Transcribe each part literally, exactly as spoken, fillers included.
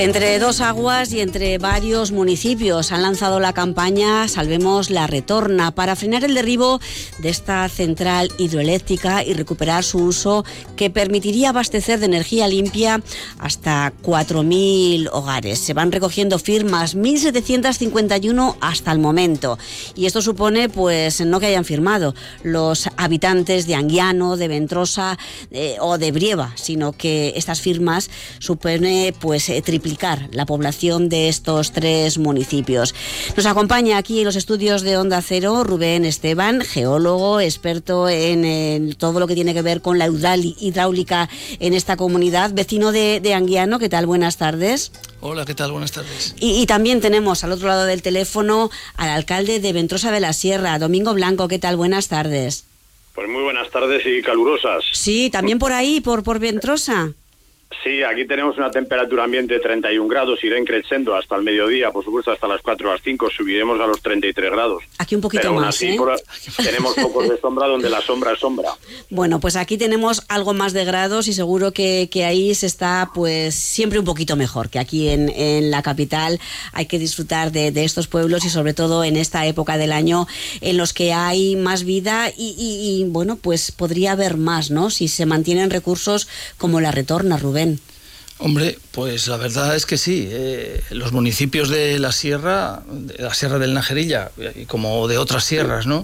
Entre dos aguas y entre varios municipios han lanzado la campaña Salvemos la Retorna para frenar el derribo de esta central hidroeléctrica y recuperar su uso, que permitiría abastecer de energía limpia hasta cuatro mil hogares. Se van recogiendo firmas, mil setecientas cincuenta y uno hasta el momento. Y esto supone, pues, no que hayan firmado los habitantes de Anguiano, de Ventrosa eh, o de Brieva, sino que estas firmas supone, pues, eh, triplicar la población de estos tres municipios. Nos acompaña aquí en los estudios de Onda Cero Rubén Esteban, geólogo, experto en, en todo lo que tiene que ver con la hidráulica en esta comunidad, vecino de, de Anguiano. ¿Qué tal? Buenas tardes. Hola, ¿qué tal? Buenas tardes. Y, y también tenemos al otro lado del teléfono al alcalde de Ventrosa de la Sierra, Domingo Blanco. ¿Qué tal? Buenas tardes. Pues muy buenas tardes y calurosas. Sí, también por ahí, por, por Ventrosa. Sí, aquí tenemos una temperatura ambiente de treinta y un grados, irá creciendo hasta el mediodía, por supuesto hasta las cuatro o las cinco subiremos a los treinta y tres grados. Aquí un poquito Pero aún más, así, ¿eh? por, tenemos focos de sombra donde la sombra es sombra. Bueno, pues aquí tenemos algo más de grados y seguro que, que ahí se está, pues, siempre un poquito mejor que aquí en, en la capital. Hay que disfrutar de, de estos pueblos y sobre todo en esta época del año en los que hay más vida y, y, y bueno, pues podría haber más, ¿no? Si se mantienen recursos como la Retorna, Rubén. Hombre, pues la verdad es que sí. Eh, los municipios de la sierra, de la Sierra del Najerilla, y como de otras sierras, ¿no?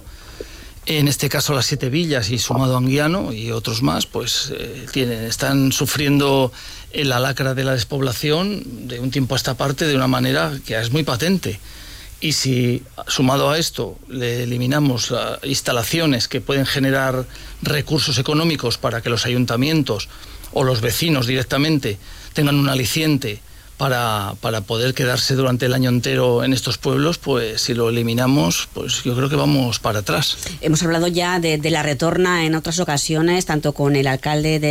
En este caso las Siete Villas y sumado Anguiano y otros más, pues eh, tienen, están sufriendo la lacra de la despoblación de un tiempo a esta parte de una manera que es muy patente. Y si sumado a esto le eliminamos las instalaciones que pueden generar recursos económicos para que los ayuntamientos o los vecinos directamente tengan un aliciente para, para poder quedarse durante el año entero en estos pueblos, pues si lo eliminamos, pues yo creo que vamos para atrás. Hemos hablado ya de, de la Retorna en otras ocasiones, tanto con el alcalde de